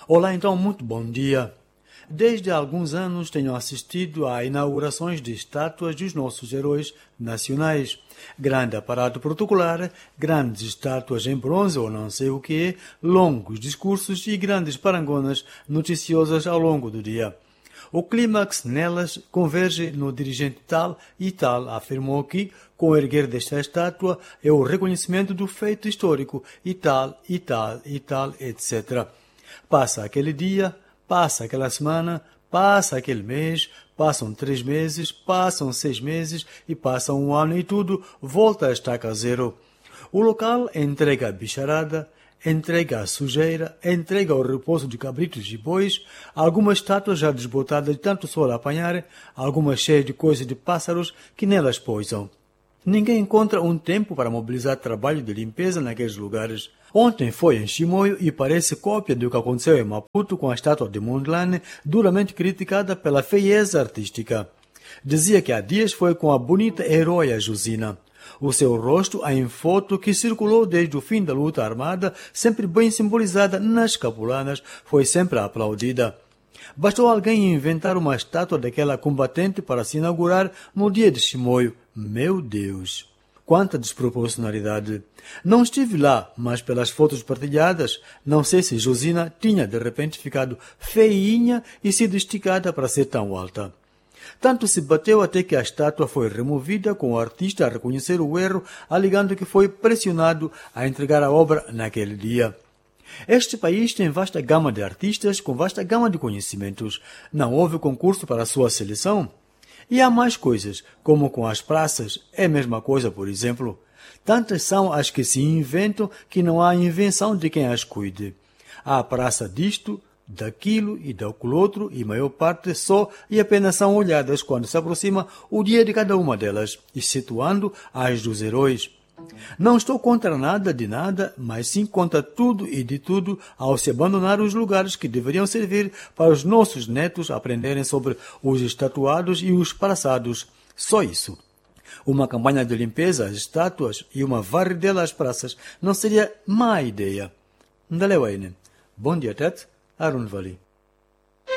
Olá, então, muito bom dia. Desde há alguns anos tenho assistido a inaugurações de estátuas dos nossos heróis nacionais. Grande aparato protocolar, grandes estátuas em bronze ou não sei o que, longos discursos e grandes parangonas noticiosas ao longo do dia. O clímax nelas converge no dirigente tal e tal afirmou que, com o erguer desta estátua, é o reconhecimento do feito histórico e tal, e tal, e tal, etc. Passa aquele dia, passa aquela semana, passa aquele mês, passam 3 meses, passam 6 meses e passa um ano e tudo volta a estaca zero. O local entrega a bicharada, entrega a sujeira, entrega o repouso de cabritos e bois, algumas estátuas já desbotadas de tanto sol apanharem, algumas cheias de coisas de pássaros que nelas pousam. Ninguém encontra um tempo para mobilizar trabalho de limpeza naqueles lugares. Ontem foi em Chimoio e parece cópia do que aconteceu em Maputo com a estátua de Mondlane, duramente criticada pela feieza artística. Dizia que há dias foi com a bonita heroia Josina. O seu rosto em foto que circulou desde o fim da luta armada, sempre bem simbolizada nas capulanas, foi sempre aplaudida. Bastou alguém inventar uma estátua daquela combatente para se inaugurar no dia de Chimoio. Meu Deus! Quanta desproporcionalidade! Não estive lá, mas pelas fotos partilhadas, não sei se Josina tinha de repente ficado feinha e sido esticada para ser tão alta. Tanto se bateu até que a estátua foi removida, com o artista a reconhecer o erro, alegando que foi pressionado a entregar a obra naquele dia. Este país tem vasta gama de artistas com vasta gama de conhecimentos. Não houve concurso para a sua seleção? E há mais coisas, como com as praças, é a mesma coisa, por exemplo. Tantas são as que se inventam que não há invenção de quem as cuide. Há praça disto, daquilo e daquele outro, e maior parte só e apenas são olhadas quando se aproxima o dia de cada uma delas, excetuando as dos heróis. Não estou contra nada de nada, mas sim contra tudo e de tudo ao se abandonar os lugares que deveriam servir para os nossos netos aprenderem sobre os estatuados e os passados. Só isso. Uma campanha de limpeza às estátuas e uma varredela às praças não seria má ideia. Ndalewaine. Bom dia, Tet. Arun Vali.